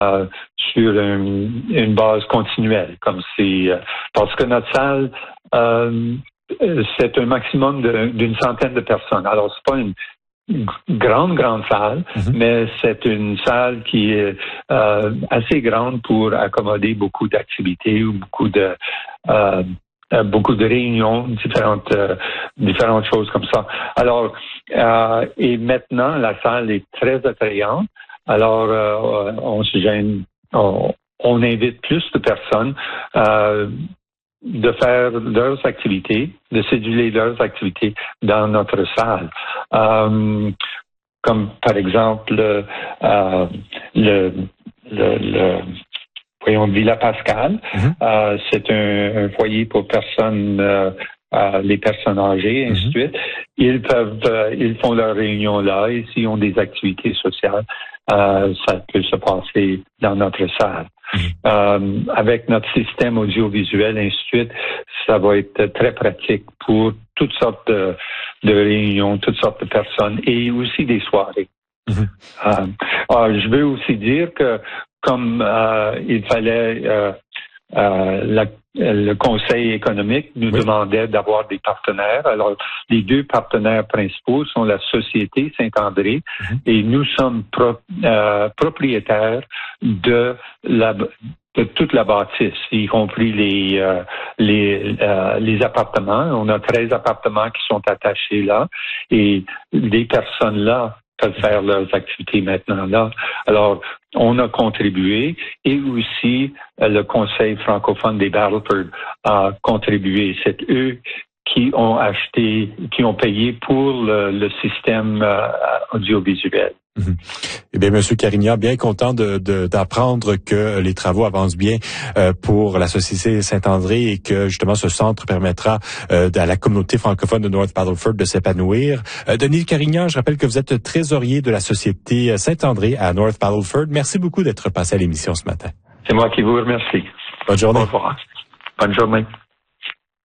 sur une base continuelle, comme c'est parce que notre salle c'est un maximum d'une centaine de personnes. Alors c'est pas une grande salle, mais c'est une salle qui est assez grande pour accommoder beaucoup d'activités ou beaucoup de réunions, différentes choses comme ça. Alors, et maintenant, la salle est très attrayante. Alors, on se gêne, on invite plus de personnes de faire leurs activités, de céduler leurs activités dans notre salle. Comme par exemple Villa Pascal, c'est un foyer pour personnes, les personnes âgées, ainsi de suite. Ils font leurs réunions là, et s'ils ont des activités sociales, ça peut se passer dans notre salle. Avec notre système audiovisuel, ainsi de suite, ça va être très pratique pour toutes sortes de réunions, toutes sortes de personnes et aussi des soirées. Je veux aussi dire que comme il fallait le Conseil économique nous demandait d'avoir des partenaires. Alors, les deux partenaires principaux sont la Société Saint-André et nous sommes propriétaires de toute la bâtisse, y compris les appartements. On a 13 appartements qui sont attachés là et les personnes là peuvent faire leurs activités maintenant là. Alors, on a contribué et aussi le Conseil francophone des Battleford a contribué. C'est eux qui ont payé pour le système audiovisuel. Eh bien, Monsieur Carignan, bien content d'apprendre que les travaux avancent bien pour la Société Saint-André et que justement ce centre permettra à la communauté francophone de North Battleford de s'épanouir. Denis Carignan, je rappelle que vous êtes trésorier de la Société Saint-André à North Battleford. Merci beaucoup d'être passé à l'émission ce matin. C'est moi qui vous remercie. Bonne journée. Au revoir. Bonne journée.